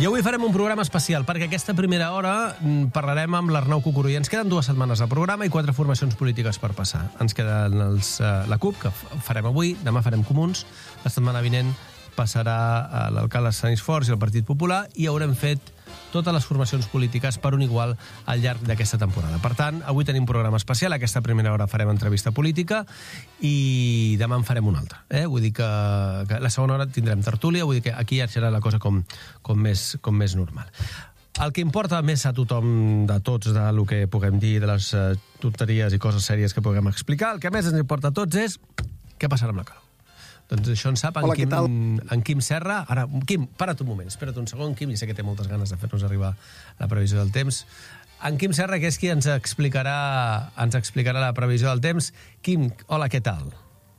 I avui farem un programa especial, perquè aquesta primera hora parlarem amb l'Arnau Cucurull. Ens queden 2 setmanes de programa i 4 formacions polítiques per passar. Ens queden la CUP, que farem avui, demà farem Comuns, la setmana vinent passarà l'alcalde Estanis Forts i el Partit Popular, i haurem fet totes les formacions polítiques per un igual al llarg d'aquesta temporada. Per tant, avui tenim un programa especial, aquesta primera hora farem entrevista política i demà en farem una altra. Vull dir que la segona hora tindrem tertúlia, vull dir que aquí ja serà la cosa com més normal. El que importa més a tothom de tots, del que puguem dir, de les tonteries i coses sèries que puguem explicar, el que més ens importa a tots és què passarà amb la calor. Doncs això en sap en Quim Serra. Ara, Quim, para't un moment, espera't un segon, Quim, i sé que té moltes ganes de fer-nos arribar la previsió del temps. En Quim Serra, que és qui ens explicarà la previsió del temps. Quim, hola, què tal?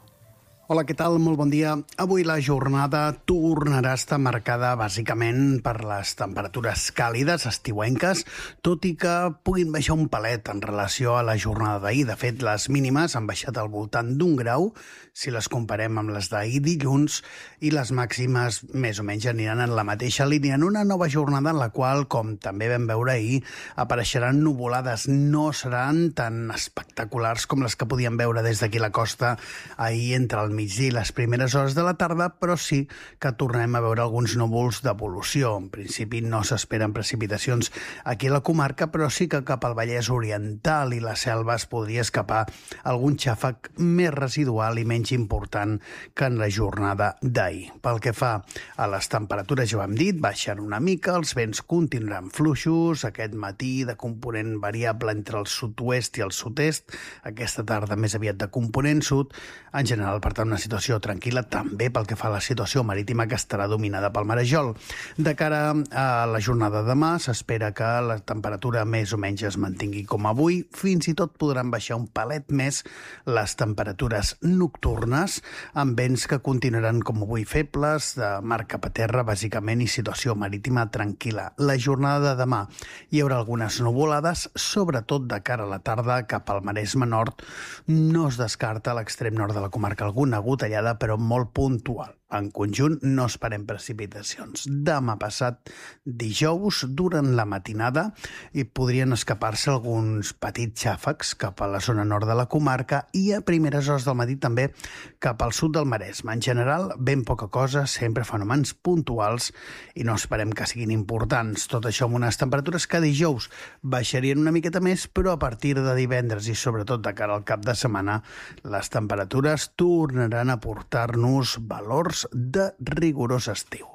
Hola, què tal? Molt bon dia. Avui la jornada tornarà a estar marcada bàsicament per les temperatures càlides, estiuenques, tot i que puguin baixar un palet en relació a la jornada d'ahir. De fet, les mínimes han baixat al voltant d'1 grau, si les comparem amb les d'ahir dilluns, i les màximes més o menys aniran en la mateixa línia, en una nova jornada en la qual, com també vam veure ahir, apareixeran nuvolades. No seran tan espectaculars com les que podíem veure des d'aquí la costa ahir entre el migdia i les primeres hores de la tarda, però sí que tornem a veure alguns núvols d'evolució. En principi no s'esperen precipitacions aquí a la comarca, però sí que cap al Vallès Oriental i la Selva es podria escapar algun xàfec més residual i menys important que en la jornada d'ahir. Pel que fa a les temperatures, ja ho hem dit, baixen una mica, els vents continuaran fluixos, aquest matí de component variable entre el sud-oest i el sud-est, aquesta tarda més aviat de component sud. En general, per tant, una situació tranquil·la, també pel que fa a la situació marítima, que estarà dominada pel marejol. De cara a la jornada de demà, s'espera que la temperatura més o menys es mantingui com avui, fins i tot podran baixar un palet més les temperatures nocturnes, amb vents que continuaran com avui febles, de mar cap a terra, bàsicament, i situació marítima tranquil·la. La jornada de demà hi haurà algunes nuvolades, sobretot de cara a la tarda cap al Maresme Nord. No es descarta a l'extrem nord de la comarca alguna gotellada, però molt puntual. En conjunt, no esperem precipitacions. Demà passat, dijous, durant la matinada, hi podrien escapar-se alguns petits xàfecs cap a la zona nord de la comarca i a primeres hores del matí també cap al sud del Maresme. En general, ben poca cosa, sempre fenòmens puntuals i no esperem que siguin importants. Tot això amb unes temperatures que dijous baixarien una miqueta més, però a partir de divendres i sobretot de cara al cap de setmana, les temperatures tornaran a portar-nos valors de rigorós estiu.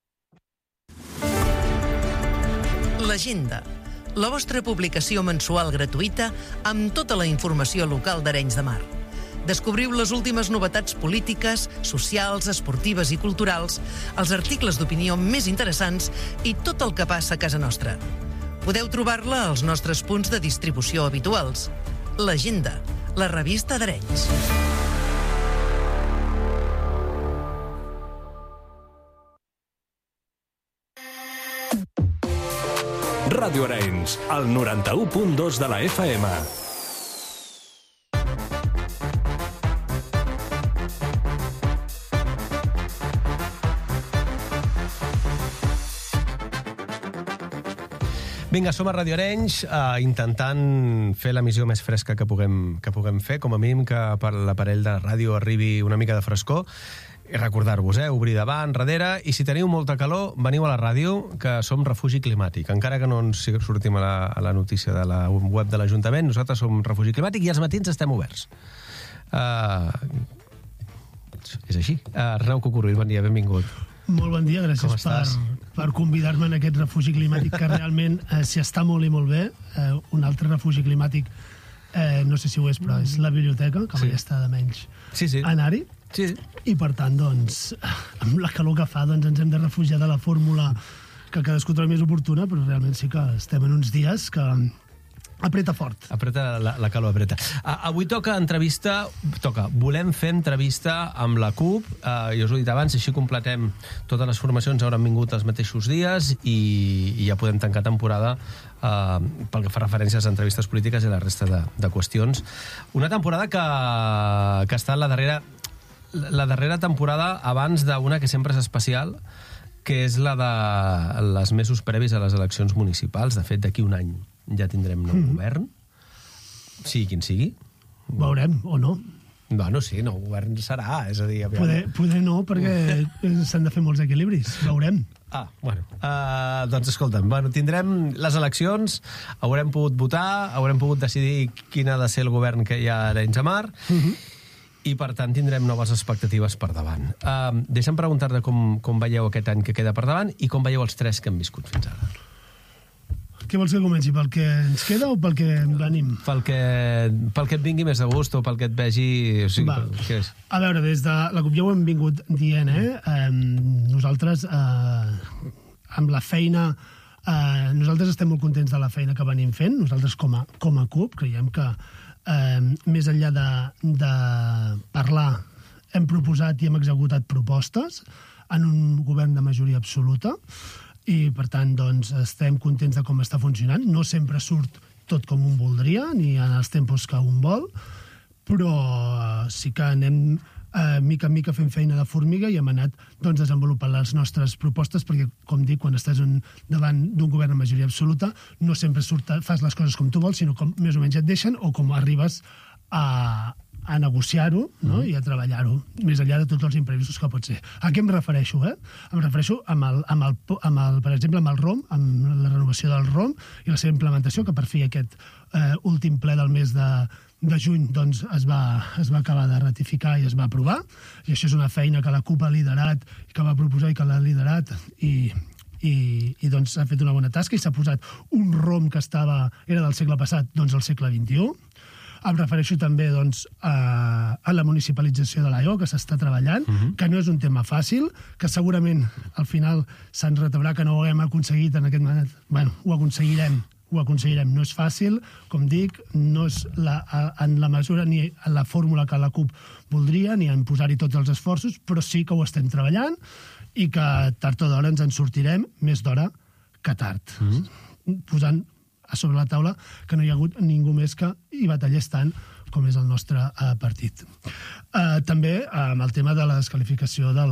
L'Agenda, la vostra publicació mensual gratuïta amb tota la informació local d'Arenys de Mar. Descobriu les últimes novetats polítiques, socials, esportives i culturals, els articles d'opinió més interessants i tot el que passa a casa nostra. Podeu trobar-la als nostres punts de distribució habituals. L'Agenda, la revista d'Arenys. Ràdio Arenys, al 91.2 de la FM. Vinga, som a Ràdio Arenys, intentant fer l'emissió més fresca que puguem fer, com a mínim que per l'aparell de ràdio arribi una mica de frescor. I recordar-vos, obrir davant, darrere, i si teniu molta calor, veniu a la ràdio, que som refugi climàtic. Encara que no ens sortim a la notícia de la web de l'Ajuntament, nosaltres som refugi climàtic i els matins estem oberts. És així. Arnau Cucurull, bon dia, benvingut. Molt bon dia, gràcies per convidar-me en aquest refugi climàtic que realment s'hi està molt i molt bé. Un altre refugi climàtic, no sé si ho és, però és la biblioteca, que mai està de menys anar-hi. Sí. I per tant, doncs, amb la calor que fa, doncs ens hem de refugiar de la fórmula que cadascú troba més oportuna, però realment sí que estem en uns dies que apreta fort. La calor apreta. Avui volem fer entrevista amb la CUP, jo us ho he dit abans, així completem totes les formacions, hauran vingut els mateixos dies i ja podem tancar temporada pel que fa referència a les entrevistes polítiques i la resta de qüestions. Una temporada que ha estat la darrera temporada abans d'una que sempre és especial, que és la de les mesos previs a les eleccions municipals. De fet, d'aquí un any ja tindrem nou govern, sigui quin sigui. Veurem, o no. Bueno, sí, nou govern serà, és a dir... Poder no, perquè s'han de fer molts equilibris. Veurem. Bueno. Doncs escolta'm, tindrem les eleccions, haurem pogut votar, haurem pogut decidir quin ha de ser el govern que hi ha a Arenys de Mar, i per tant tindrem noves expectatives per davant. Deixa'm preguntar-te com veieu aquest any que queda per davant i com veieu els 3 que hem viscut fins ara. Què vols que comenci? Pel que ens queda o pel que venim? Pel que et vingui més de gust o pel que et vegi... O sigui, què és? A veure, des de la CUP ja ho hem vingut dient, nosaltres, amb la feina... nosaltres estem molt contents de la feina que venim fent. Nosaltres, com a CUP, creiem que més enllà de parlar, hem proposat i hem executat propostes en un govern de majoria absoluta, i per tant doncs, estem contents de com està funcionant. No sempre surt tot com un voldria, ni en els tempos que un vol, però sí que anem mica en mica fent feina de formiga i hem anat doncs, desenvolupant les nostres propostes, perquè, com dic, quan estàs davant d'un govern de majoria absoluta, no sempre fas les coses com tu vols, sinó com més o menys et deixen o com arribes a negociar-ho, no? I a treballar-ho, més enllà de tots els imprevistos que pot ser. A què em refereixo? Em refereixo per exemple, amb el ROM, amb la renovació del ROM i la seva implementació, que per fi aquest últim ple del mes de juny doncs, es va acabar de ratificar i es va aprovar, i això és una feina que la CUP ha liderat, que va proposar i que l'ha liderat, i doncs s'ha fet una bona tasca i s'ha posat un ROM que era del segle passat, doncs al segle XXI. Em refereixo també doncs, a la municipalització de l'AEO, que s'està treballant, que no és un tema fàcil, que segurament al final se'ns retraurà que no ho haguem aconseguit en aquest moment. Bueno, ho aconseguirem. No és fàcil, com dic, no és en la mesura ni en la fórmula que la CUP voldria, ni en posar-hi tots els esforços, però sí que ho estem treballant i que tard o d'hora ens en sortirem, més d'hora que tard. Posant a sobre la taula que no hi ha hagut ningú més que hi batallés tant com és el nostre partit. També amb el tema de la desqualificació del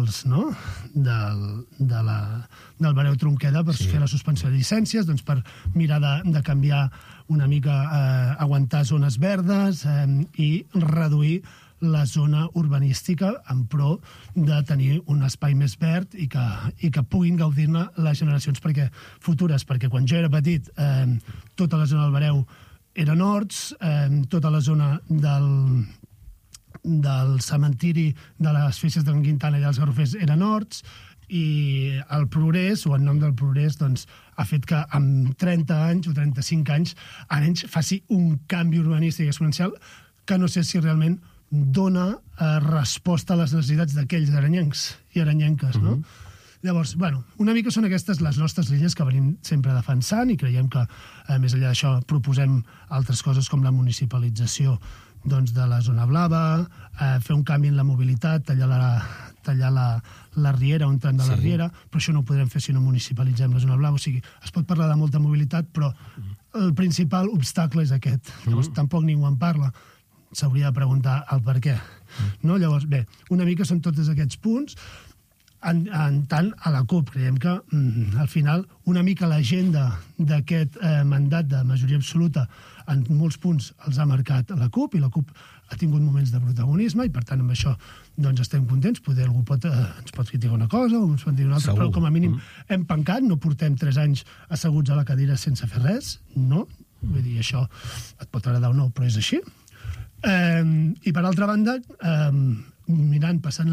Bareu Tronqueda per fer la suspensió de llicències, doncs per mirar de canviar una mica, aguantar zones verdes i reduir la zona urbanística en pro de tenir un espai més verd i que puguin gaudir-ne les generacions futures, perquè quan jo era petit tota la zona del Bareu eren horts, tota la zona del cementiri de les Feixes d'en Quintana i dels Garrofers eren horts, i el progrés, o en nom del progrés, doncs, ha fet que en 30 anys o 35 anys Arenys faci un canvi urbanístic exponencial que no sé si realment dona resposta a les necessitats d'aquells arenyencs i arenyenques, no? Llavors, bueno, una mica són aquestes les nostres línies que venim sempre defensant i creiem que, més enllà d'això, proposem altres coses com la municipalització doncs, de la zona blava, fer un canvi en la mobilitat, tallar la riera, un tram de la riera, però això no ho podrem fer si no municipalitzem la zona blava. O sigui, es pot parlar de molta mobilitat, però el principal obstacle és aquest. Llavors, tampoc ningú en parla. S'hauria de preguntar el per què. No? Llavors, bé, una mica són tots aquests punts. En tant, a la CUP creiem que al final una mica l'agenda d'aquest mandat de majoria absoluta en molts punts els ha marcat la CUP, i la CUP ha tingut moments de protagonisme i per tant amb això doncs estem contents. Poder algú ens pot criticar una cosa o ens pot dir una altra, però com a mínim hem pencat, no portem 3 anys asseguts a la cadira sense fer res, no? Vull dir, això et pot agradar o no, però és així. I per altra banda, mirant, passant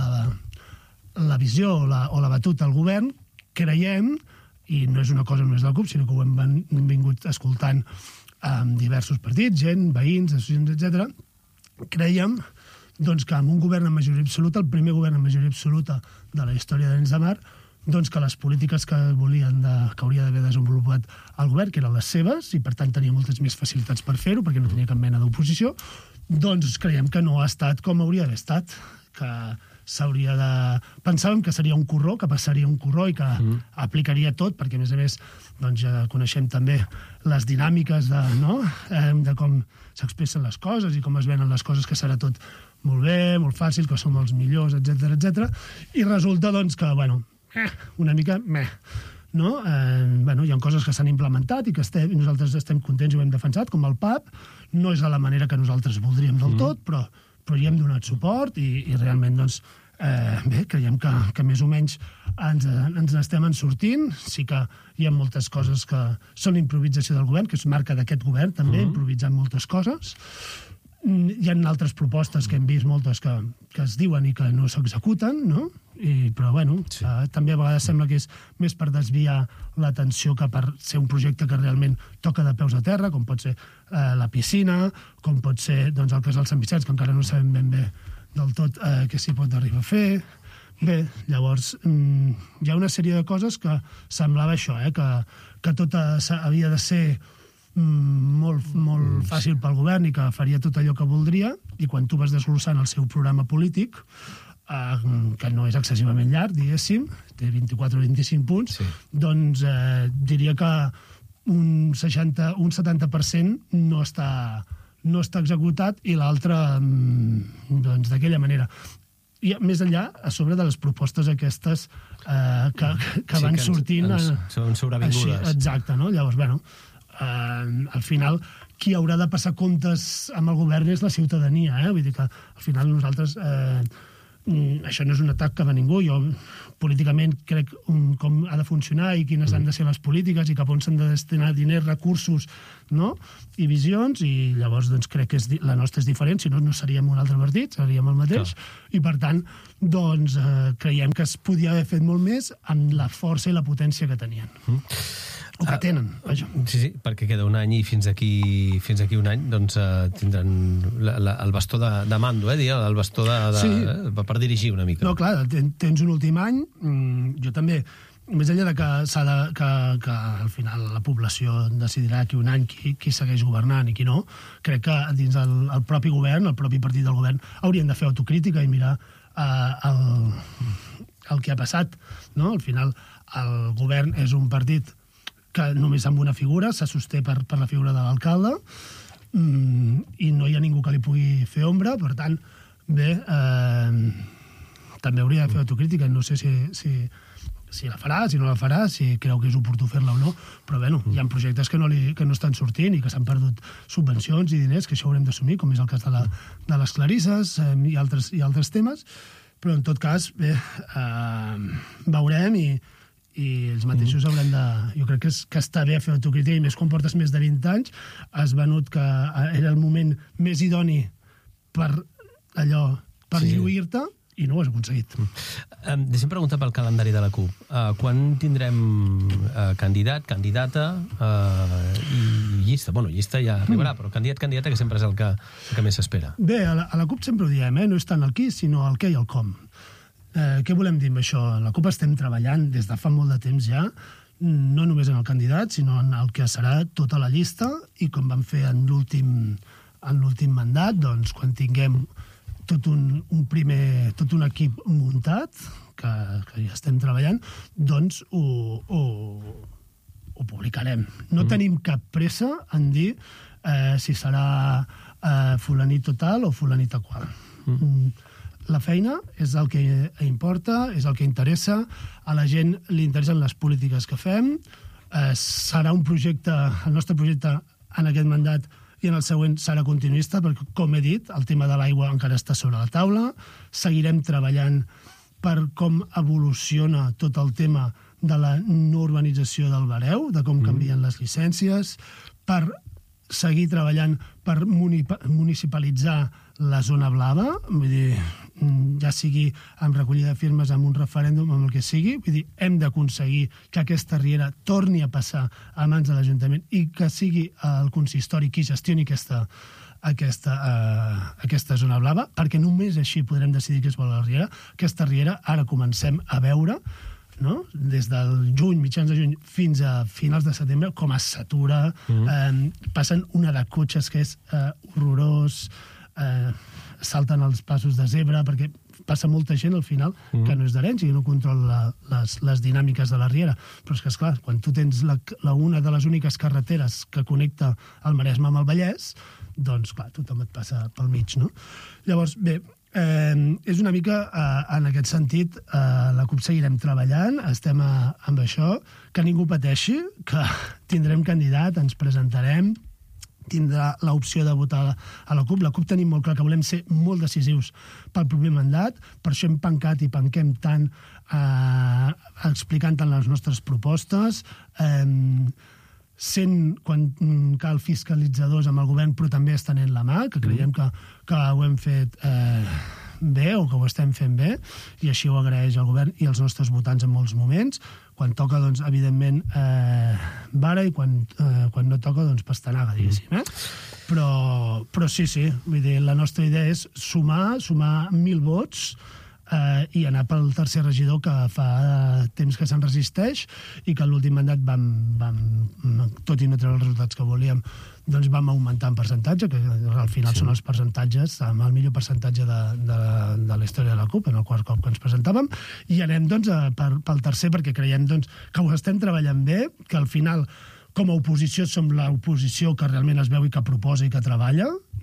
la visió o la batuta al govern, creiem, i no és una cosa només del CUP, sinó que ho hem vingut escoltant amb diversos partits, gent, veïns, associacions, etc., creiem doncs, que amb un govern en majoria absoluta, el primer govern en majoria absoluta de la història d'Arenys de Mar, doncs que les polítiques que hauria d'haver desenvolupat el govern, que eren les seves, i per tant tenia moltes més facilitats per fer-ho, perquè no tenia cap mena d'oposició, doncs creiem que no ha estat com hauria d'haver estat, que s'hauria de... Pensàvem que seria un corró, que passaria un corró i que aplicaria tot, perquè a més doncs, ja coneixem també les dinàmiques de com s'expressen les coses i com es venen les coses, que serà tot molt bé, molt fàcil, que som els millors, etc. I resulta doncs, que, bueno, una mica meh. No? Hi ha coses que s'han implementat i que nosaltres estem contents i ho hem defensat, com el PAP. No és de la manera que nosaltres voldríem del tot, però hi hem donat suport i realment, doncs, creiem que més o menys ens n'estem en sortint. Sí que hi ha moltes coses que són improvisació del govern, que és marca d'aquest govern, també, improvisant moltes coses. Hi ha altres propostes que hem vist, moltes que es diuen i que no s'executen, no? Però, també a vegades sembla que és més per desviar l'atenció que per ser un projecte que realment toca de peus a terra, com pot ser la piscina, com pot ser el casal Sant Vicenç, que encara no sabem ben bé del tot què s'hi pot arribar a fer. Bé, llavors, hi ha una sèrie de coses que semblava això, que tot havia de ser molt fàcil pel govern i que faria tot allò que voldria, i quan tu vas desglossant el seu programa polític, que no és excessivament llarg, diguéssim, té 24 o 25 punts, doncs diria que un 70% no està executat i l'altre d'aquella manera. I més enllà, a sobre de les propostes aquestes que van sortint... Són sobrevingudes. Exacte, no? Llavors, al final, qui haurà de passar comptes amb el govern és la ciutadania, Vull dir que, al final, nosaltres... això no és un atac cap a ningú. Jo, políticament, crec com ha de funcionar i quines han de ser les polítiques i cap on s'han de destinar diners, recursos, no? I visions, i llavors doncs, crec que la nostra és diferent, si no, no seríem un altre partit, seríem el mateix, i per tant, doncs, creiem que es podia haver fet molt més amb la força i la potència que tenien. O que tenen, vaja. Sí, perquè queda un any i fins aquí un any doncs tindran el bastó de mando, el bastó per dirigir una mica. No, clar, tens un últim any. Jo també, més enllà de que al final la població decidirà aquí un any qui segueix governant i qui no, crec que dins el propi govern, el propi partit del govern, haurien de fer autocrítica i mirar el que ha passat. Al final, el govern és un partit que només amb una figura se sosté per la figura de l'alcalde i no hi ha ningú que li pugui fer ombra. Per tant, bé, també hauria de fer autocrítica. No sé si la farà, si no la farà, si creu que és oportú fer-la o no, però bé, hi ha projectes que no estan sortint i que s'han perdut subvencions i diners, que això haurem d'assumir, com és el cas de les clarisses i altres temes, però en tot cas, bé, veurem i els mateixos haurem de... Jo crec que està bé fer autocrítica, i més quan portes més de 20 anys, has venut que era el moment més idoni per lluir-te, i no ho has aconseguit. Deixa'm preguntar pel calendari de la CUP. Quan tindrem candidat, candidata i llista? Bueno, llista ja arribarà, però candidata, que sempre és el que més s'espera. Bé, a la CUP sempre ho diem, no és tant el qui, sinó el què i el com. Què volem dir amb això? A la CUP estem treballant des de fa molt de temps ja, no només en el candidat, sinó en el que serà tota la llista, i com vam fer en l'últim mandat, doncs quan tinguem tot un equip muntat, que ja estem treballant, doncs ho publicarem. No tenim cap pressa en dir si serà fulanito tal o fulanita qual. La feina és el que importa, és el que interessa. A la gent li interessen les polítiques que fem. Serà un projecte, el nostre projecte en aquest mandat i en el següent serà continuista, perquè, com he dit, el tema de l'aigua encara està sobre la taula. Seguirem treballant per com evoluciona tot el tema de la no urbanització del Bereu, de com canvien les llicències, per seguir treballant per municipalitzar la zona blava, vull dir, ja sigui amb recollida de firmes, amb un referèndum, amb el que sigui, vull dir, hem d'aconseguir que aquesta riera torni a passar a mans de l'Ajuntament i que sigui el consistori qui gestioni aquesta zona blava, perquè només així podrem decidir què es vol a la riera. Aquesta riera ara comencem a veure, no? Des del juny, mitjans de juny, fins a finals de setembre, com es satura, passen una de cotxes que és horrorós, salten els passos de zebra, perquè passa molta gent al final que no és d'Arenys i no controla les dinàmiques de la riera. Però és que, esclar, quan tu tens una de les úniques carreteres que connecta el Maresme amb el Vallès, doncs, clar, tothom et passa pel mig, no? Llavors, bé, És una mica, en aquest sentit, la CUP seguirem treballant, estem amb això, que ningú pateixi, que tindrem candidat, ens presentarem, tindrà l'opció de votar a la CUP. La CUP tenim molt clar que volem ser molt decisius pel proper mandat, per això hem pencat i penquem tant explicant tant les nostres propostes, sent quan cal fiscalitzadors amb el govern, però també estenent la mà, que creiem que ho hem fet bé o que ho estem fent bé, i així ho agraeix el govern i els nostres votants en molts moments. Quan toca, doncs, evidentment, vara, i quan no toca, doncs, pastanaga, diguéssim. Però sí, vull dir, la nostra idea és sumar 1.000 vots i anar pel tercer regidor, que fa temps que se'n resisteix i que en l'últim mandat vam, tot i no treure els resultats que volíem, doncs vam augmentar en percentatge, que al final són els percentatges, amb el millor percentatge de la història de la CUP, en el quart cop que ens presentàvem, i anem doncs pel tercer, perquè creiem doncs, que ho estem treballant bé, que al final, com a oposició, som l'oposició que realment es veu i que proposa i que treballa,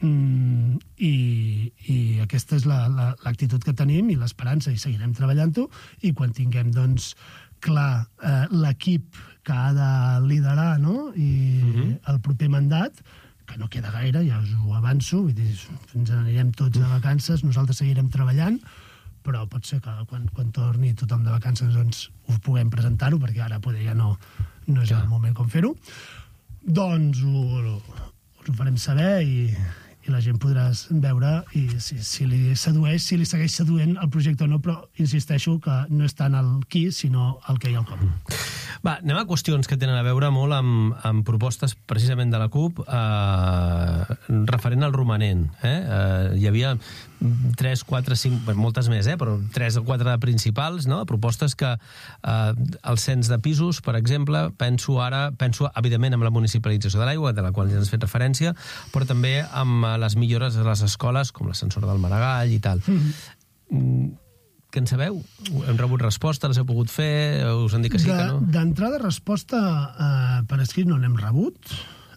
i aquesta és l'actitud que tenim i l'esperança, i seguirem treballant-ho, i quan tinguem, doncs, clar, l'equip que ha de liderar, no?, i el proper mandat, que no queda gaire, ja us ho avanço, vull dir, ens anirem tots de vacances, nosaltres seguirem treballant, però pot ser que quan torni tothom de vacances doncs ho puguem presentar-ho, perquè ara poder ja no és el moment com fer-ho. Doncs us ho farem saber i la gent podrà veure i si li sedueix, si li segueix seduent el projecte o no, però insisteixo que no és tant el qui, sinó el què i el com. Va, anem a qüestions que tenen a veure molt amb propostes precisament de la CUP referent al romanent. Hi havia 3, 4, 5, moltes més, però 3 o 4 principals, no? Propostes que el cens de pisos, per exemple, penso evidentment amb la municipalització de l'aigua, de la qual ja has fet referència, però també amb les millores a les escoles, com l'ascensor del Maragall i tal. Què en sabeu? Hem rebut resposta? Les heu pogut fer? Us han dit que sí, que no? D'entrada, resposta per escrit no n'hem rebut.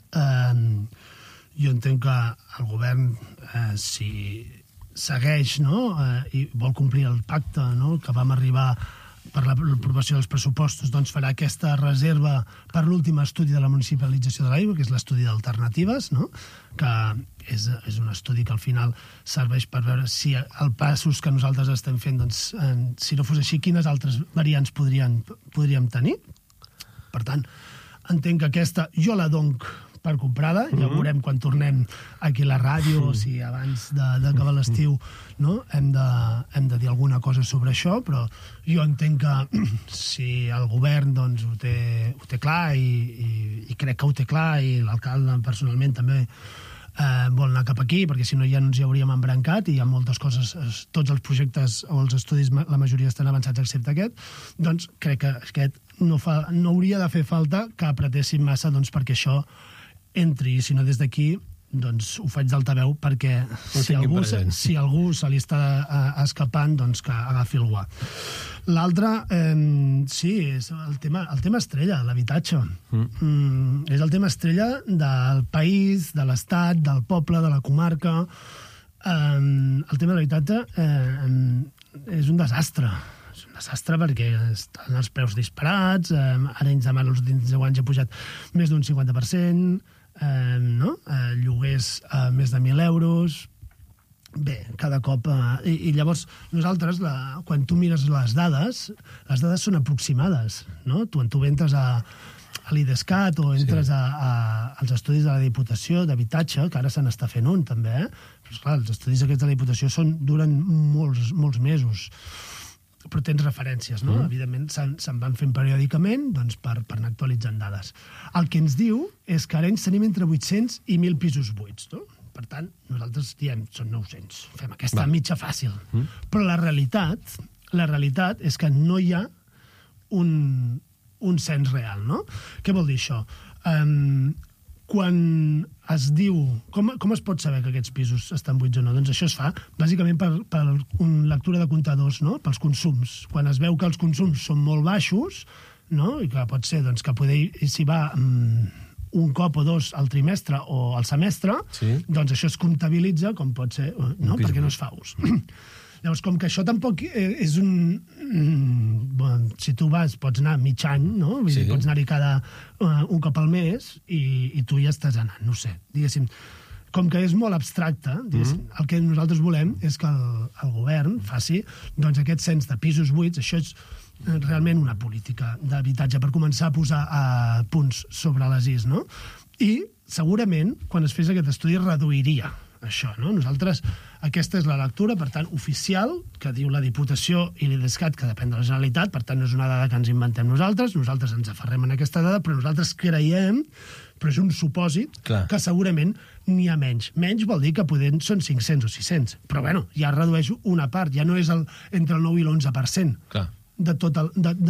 Jo entenc que el govern, si segueix, no?, i vol complir el pacte, no?, que vam arribar per l'aprovació dels pressupostos, doncs farà aquesta reserva per l'últim estudi de la municipalització de l'aigua, que és l'estudi d'alternatives, no?, que és un estudi que al final serveix per veure si els passos que nosaltres estem fent, doncs, si no fos així, quines altres variants podríem tenir. Per tant, entenc que aquesta jo la dono per comprada, ja ho veurem quan tornem aquí a la ràdio, o si abans d'acabar l'estiu, no?, hem de dir alguna cosa sobre això, però jo entenc que si el govern doncs ho té clar, i crec que ho té clar, i l'alcalde personalment també vol anar cap aquí, perquè si no ja no ens hi hauríem embrancat, i hi ha moltes coses, tots els projectes o els estudis, la majoria estan avançats excepte aquest, doncs crec que aquest no hauria de fer falta que apretéssim massa, doncs, perquè això entri, i si no des d'aquí doncs ho faig d'altaveu, perquè si algú se li està escapant, doncs que agafi el guà. L'altre, sí, és el tema estrella, l'habitatge. És el tema estrella del país, de l'estat, del poble, de la comarca. El tema de l'habitatge és un desastre. És un desastre perquè estan els preus disparats, ara ens demana els últims 10 anys ha pujat més d'un 50%, lloguers a més de 1.000 euros. Bé, cada cop... I llavors, nosaltres, quan tu mires les dades són aproximades, no? Tu entres a l'IDESCAT o entres als estudis de la Diputació d'habitatge, que ara se n'està fent un, també, però clar, els estudis aquests de la Diputació duren molts mesos, però tens referències, no? Evidentment, se'n van fent periòdicament, doncs, per anar actualitzant dades. El que ens diu és que ara ens tenim entre 800 i 1.000 pisos buits, no? Per tant, nosaltres diem, són 900. Fem aquesta mitja fàcil. Però la realitat és que no hi ha un cens real, no? Què vol dir això? Quan es diu... Com es pot saber que aquests pisos estan buits o no? Doncs això es fa bàsicament per lectura de comptadors, no?, pels consums. Quan es veu que els consums són molt baixos, no?, i que pot ser doncs, que poder s'hi va un cop o dos al trimestre o al semestre, doncs això es comptabilitza, com pot ser, no? Perquè no es fa ús. Llavors, com que això tampoc és un... si tu vas, pots anar mig any, no? Vull dir, pots anar-hi un cop al mes i tu ja estàs anant, no sé, diguéssim. Com que és molt abstracte, el que nosaltres volem és que el govern faci doncs, aquest cens de pisos buits. Això és realment una política d'habitatge per començar a posar punts sobre les is, no? I segurament, quan es fes aquest estudi, reduiria això, no? Nosaltres, aquesta és la lectura, per tant, oficial, que diu la Diputació i l'IDESCAT, que depèn de la Generalitat, per tant, no és una dada que ens inventem nosaltres ens aferrem en aquesta dada, però nosaltres creiem, però és un supòsit, que segurament n'hi ha menys. Menys vol dir que poder són 500 o 600, però bueno, ja redueix una part, ja no és entre el 9 i l'11% de tot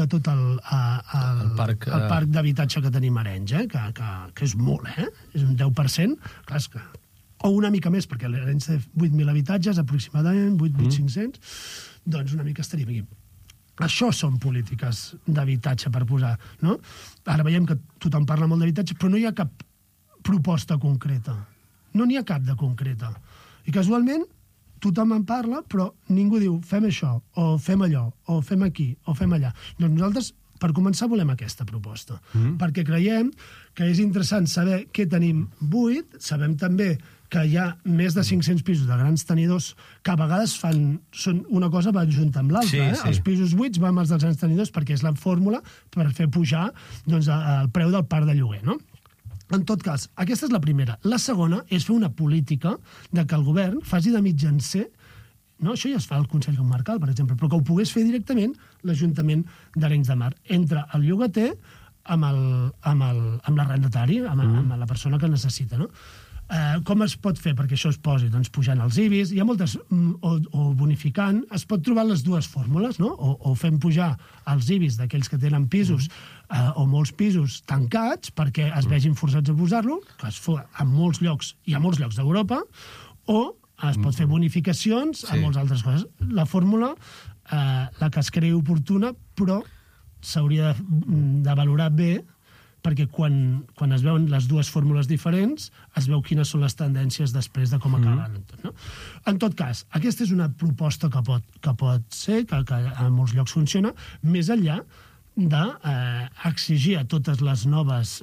el parc d'habitatge que tenim a Arenys, que és molt, és un 10%, clar, és que o una mica més, perquè l'Arenys té 8.000 habitatges, aproximadament, 8.500, doncs una mica estaríem aquí. Això són polítiques d'habitatge per posar, no? Ara veiem que tothom parla molt d'habitatge, però no hi ha cap proposta concreta. No n'hi ha cap de concreta. I casualment tothom en parla, però ningú diu fem això, o fem allò, o fem aquí, o fem allà. Doncs nosaltres, per començar, volem aquesta proposta, perquè creiem que és interessant saber què tenim buit, sabem també que hi ha més de 500 pisos de grans tenidors que a vegades són una cosa va junta amb l'altra. Els pisos buits van als dels grans tenidors perquè és la fórmula per fer pujar el preu del parc de lloguer, no? En tot cas, aquesta és la primera. La segona és fer una política de que el govern faci de mitjancer, no? Això ja es fa al Consell Comarcal, per exemple, però que ho pogués fer directament l'Ajuntament d'Arenys de Mar, entre el llogater amb l'arrendatari, amb la persona que necessita, no? Com es pot fer perquè això es posi? Doncs pujant els IBIs, hi ha moltes, o bonificant, es pot trobar les dues fórmules, no? O fem pujar els IBIs d'aquells que tenen pisos o molts pisos tancats perquè es vegin forçats a posar-lo, que es fa en molts llocs i a molts llocs d'Europa, o es pot fer bonificacions a moltes altres coses. La fórmula, la que es creï oportuna, però s'hauria de valorar bé perquè quan es veuen les dues fórmules diferents es veu quines són les tendències després de com acaben. No? En tot cas, aquesta és una proposta que pot ser, que en molts llocs funciona, més enllà d'exigir a totes les noves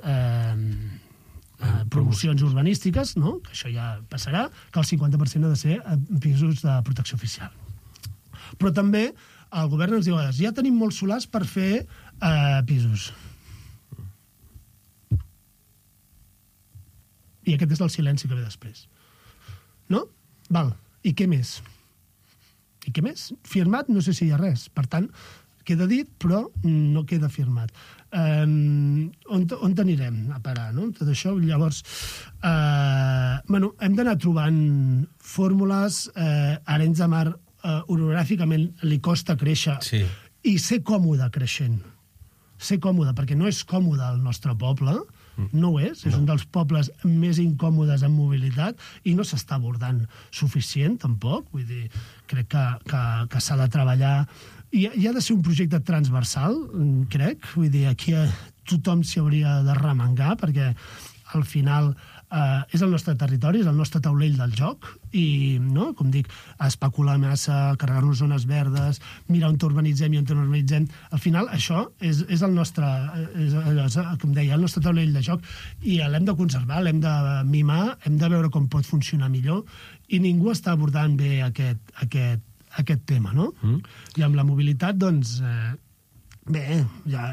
promocions urbanístiques, no? Que això ja passarà, que el 50% ha de ser pisos de protecció oficial. Però també el govern ens diu ja tenim molts solars per fer pisos. I aquest és el silenci que ve després. No? Val. I què més? I què més? Firmat no sé si hi ha res. Per tant, queda dit, però no queda firmat. On anirem a parar, no? Tot això, llavors... hem d'anar trobant fórmules. Arenys de Mar, orogràficament, li costa créixer i ser còmode creixent. Ser còmode, perquè no és còmode el nostre poble, no ho és un dels pobles més incòmodes en mobilitat i no s'està abordant suficient, tampoc. Vull dir, crec que s'ha de treballar i ha de ser un projecte transversal, crec. Vull dir, aquí tothom s'hi hauria de remengar perquè al final és el nostre territori, és el nostre taulell del joc i, no, com dic, especular massa, carregar-nos zones verdes, mirar on urbanitzem i on no urbanitzem. Al final, això és el nostre, com deia, el nostre taulell de joc i l'hem de conservar, l'hem de mimar, hem de veure com pot funcionar millor i ningú està abordant bé aquest tema, no? I amb la mobilitat, doncs... Bé, ja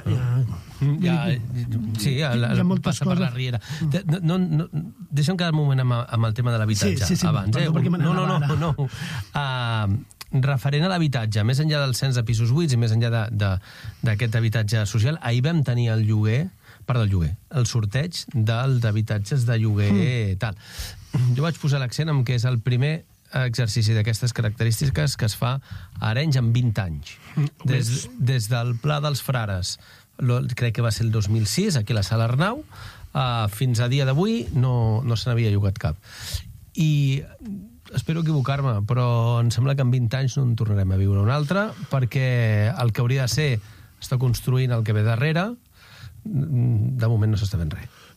passa per la riera. Deixa'm quedar un moment amb el tema de l'habitatge abans. No. Referent a l'habitatge, més enllà del cens de pisos buits i més enllà d'aquest habitatge social, ahir vam tenir el sorteig d'habitatges de lloguer tal. Jo vaig posar l'accent en què és el primer exercici d'aquestes característiques que es fa a Arenys en 20 anys. Des del Pla dels Frares, crec que va ser el 2006, aquí a la Sala Arnau, fins a dia d'avui no se n'havia llogat cap. I espero equivocar-me, però em sembla que en 20 anys no en tornarem a viure un altre, perquè el que hauria de ser està construint el que ve darrere, de moment no s'està fent res.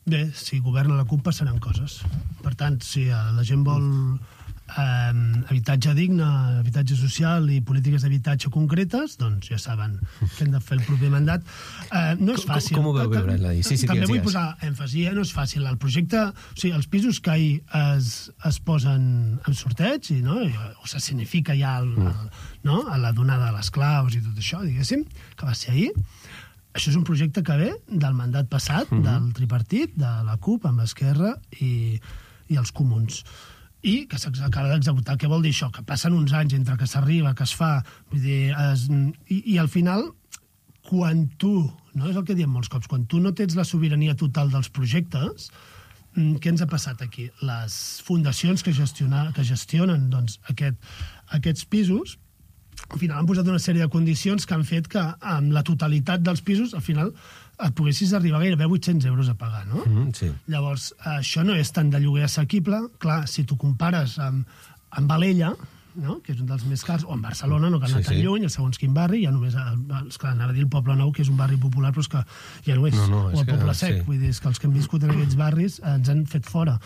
Bé, si governa la CUP passaran coses. Per tant, si la gent vol habitatge digne, habitatge social i polítiques d'habitatge concretes, doncs ja saben que hem de fer el proper mandat. No és fàcil. Com ho veu veure, Eladi? També vull posar èmfasi, no és fàcil. El projecte, o sigui, els pisos que ahir es posen en sorteig, o se significa ja la donada de les claus i tot això, diguéssim, que va ser ahir, això és un projecte que ve del mandat passat, del tripartit, de la CUP amb Esquerra i els comuns, i que s'acaba d'executar. Què vol dir això? Que passen uns anys entre que s'arriba, que es fa, vull dir, i al final, quan tu, no és el que diem molts cops, quan tu no tens la sobirania total dels projectes, què ens ha passat aquí? Les fundacions que gestionen doncs, aquests pisos, al final han posat una sèrie de condicions que han fet que amb la totalitat dels pisos, al final, et poguessis arribar gairebé 800 euros a pagar, no? Sí. Llavors, això no és tant de lloguer assequible. Clar, si tu compares amb Alella, no? Que és un dels més cars, o en Barcelona, no cal anar tan lluny, a segons quin barri, ja només, esclar, anava a dir el Poble Nou, que és un barri popular, però és que ja no és, o el Poble Sec, vull dir, és que els que hem viscut en aquests barris ens han fet fora.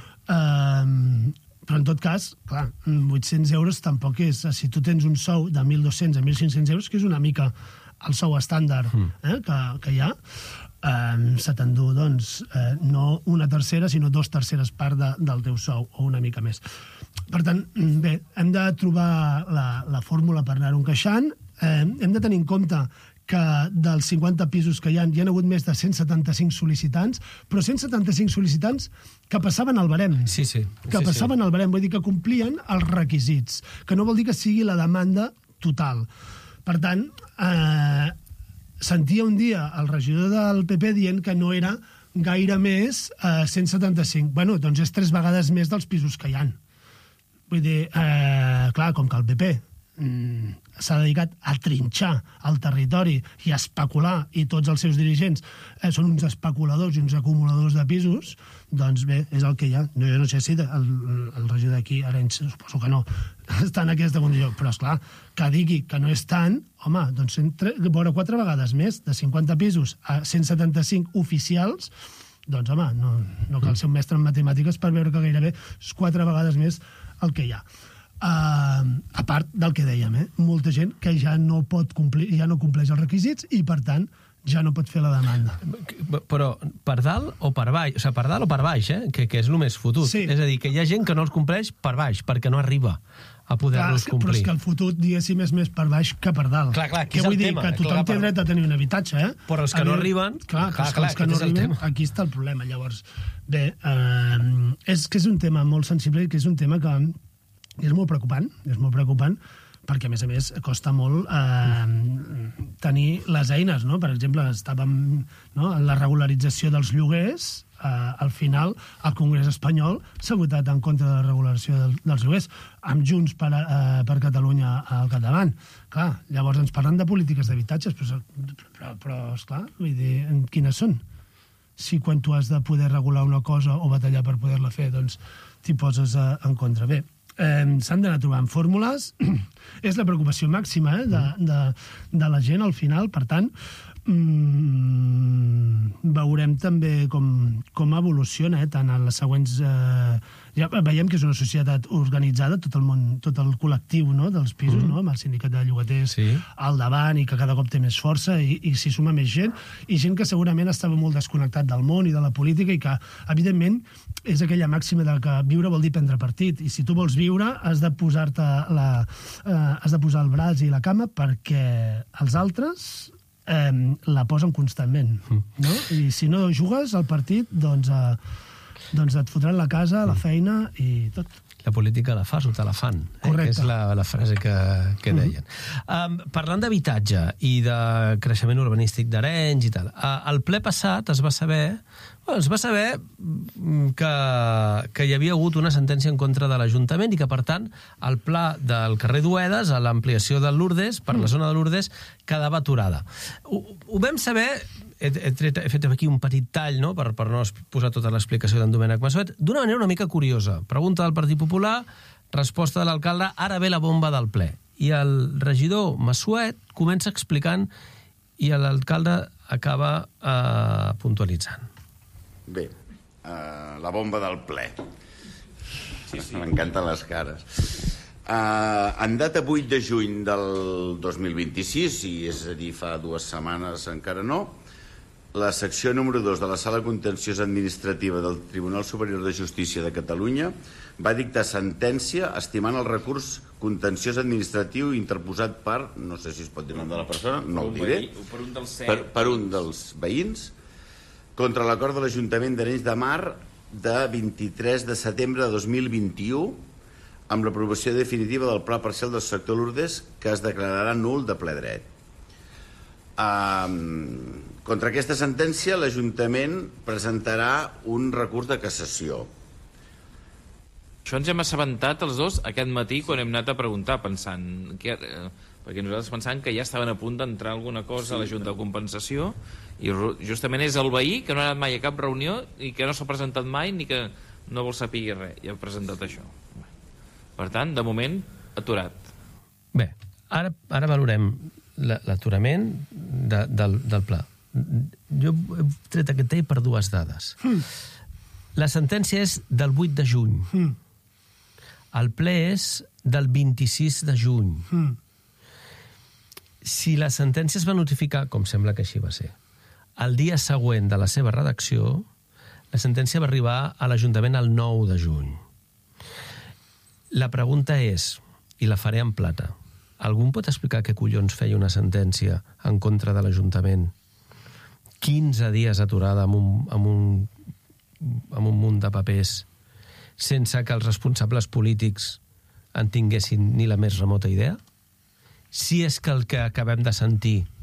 Però en tot cas, clar, 800 euros tampoc és, si tu tens un sou de 1.200 a 1.500 euros, que és una mica el sou estàndard que hi ha, se t'endú, doncs, no una tercera, sinó 2/3 part del teu sou, o una mica més. Per tant, bé, hem de trobar la fórmula per anar-ho encaixant. Hem de tenir en compte que dels 50 pisos que hi ha hagut més de 175 sol·licitants, però 175 sol·licitants que passaven al barem. Passaven al barem, vull dir que complien els requisits, que no vol dir que sigui la demanda total. Per tant, sentia un dia el regidor del PP dient que no era gaire més 175. Bueno, doncs és 3 vegades més dels pisos que hi ha. Vull dir, clar, com que el PP s'ha dedicat a trinxar el territori i a especular, i tots els seus dirigents són uns especuladors i uns acumuladors de pisos, doncs bé, és el que hi ha. Jo no sé si el regidor d'aquí, Arenys, suposo que no, està en aquesta condició, però esclar, que digui que no és tant, home, doncs veure 4 vegades més, de 50 pisos a 175 oficials, doncs home, no cal ser un mestre en matemàtiques per veure que gairebé és 4 vegades més el que hi ha. A part del que dèiem, molta gent que ja no pot complir, ja no compleix els requisits i, per tant, ja no pot fer la demanda. Però per dalt o per baix? O sigui, per dalt o per baix, que és el més fotut. Sí. És a dir, que hi ha gent que no els compleix per baix, perquè no arriba a poder-los complir. Però és que el fotut, diguéssim, és més per baix que per dalt. Clar, aquí és el tema. Què vull dir? Que tothom té dret a tenir un habitatge, Però els que no arriben... Clar, els que no arriben, aquí està el problema. Llavors, bé, és que és un tema molt sensible i que és un tema que és molt preocupant, perquè, a més, costa molt tenir les eines, no? Per exemple, estàvem en la regularització dels lloguers, al final el Congrés espanyol s'ha votat en contra de la regularització dels lloguers, amb Junts per Catalunya al capdavant. Clar, llavors ens parlen de polítiques d'habitatges, però esclar, vull dir, quines són? Si quan tu has de poder regular una cosa o batallar per poder-la fer, doncs t'hi poses en contra. Bé, s'han d'anar trobant fórmules, és la preocupació màxima de la gent al final, per tant, veurem també com evoluciona tant en les següents... Ja veiem que és una societat organitzada, tot el col·lectiu dels pisos, amb el sindicat de llogaters al davant i que cada cop té més força i s'hi suma més gent, i gent que segurament estava molt desconnectat del món i de la política i que, evidentment, és aquella màxima de que viure vol dir prendre partit, i si tu vols viure has de posar el braç i la cama perquè els altres la posen constantment, no? I si no jugues al partit, doncs et fotran la casa, la feina i tot. La política la fas o te la fan, que és la frase que deien. Parlant d'habitatge i de creixement urbanístic d'Arenys i tal, al ple passat es va saber que hi havia hagut una sentència en contra de l'Ajuntament i que, per tant, el pla del carrer Duedes, a l'ampliació de Lourdes, per la zona de Lourdes, quedava aturada. Ho vam saber, he fet aquí un petit tall, no?, per no posar tota l'explicació d'en Domènec Massuet, d'una manera una mica curiosa. Pregunta del Partit Popular, resposta de l'alcalde, ara ve la bomba del ple. I el regidor Massuet comença explicant i l'alcalde acaba puntualitzant. Bé, la bomba del ple. Sí. M'encanten les cares. En data 8 de juny del 2026, i és a dir, fa 2 setmanes encara no, la secció número 2 de la Sala Contenciosa Administrativa del Tribunal Superior de Justícia de Catalunya va dictar sentència estimant el recurs contenciós administratiu interposat per, no sé si es pot dir el nom de la persona, no ho diré, per un dels veïns, contra l'acord de l'Ajuntament d'Arenys de Mar de 23 de setembre de 2021 amb l'aprovació definitiva del Pla Parcial del sector Lourdes, que es declararà nul de ple dret. Contra aquesta sentència, l'Ajuntament presentarà un recurs de cassació. Això ens hem assabentat els dos aquest matí quan hem anat a preguntar, pensant... perquè nosaltres pensàvem que ja estaven a punt d'entrar alguna cosa a la Junta de Compensació, i justament és el veí que no ha anat mai a cap reunió i que no s'ha presentat mai ni que no vol saber res, i ha presentat això. Per tant, de moment, aturat. Bé, ara valorem l'aturament del pla. Jo he tret aquest tall per 2 dades. La sentència és del 8 de juny. El ple és del 26 de juny. Si la sentència es va notificar, com sembla que així va ser, el dia següent de la seva redacció, la sentència va arribar a l'Ajuntament el 9 de juny. La pregunta és, i la faré en plata, algú em pot explicar què collons feia una sentència en contra de l'Ajuntament 15 dies aturada amb un munt de papers sense que els responsables polítics en tinguessin ni la més remota idea? Si és que el que acabem de sentir